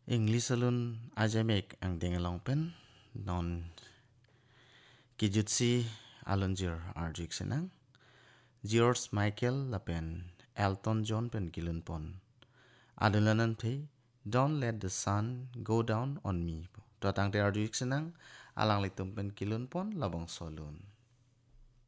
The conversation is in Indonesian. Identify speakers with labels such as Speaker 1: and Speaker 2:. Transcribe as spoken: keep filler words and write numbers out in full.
Speaker 1: English alun ajamek ang dengelong pen non kijutsi alunjir arjuk senang George Michael lapen Elton John pen kilun pon adulanan pe Don't let the sun go down on me. Tuatang te arjuk senang alang litum pen kilun pon labang solun.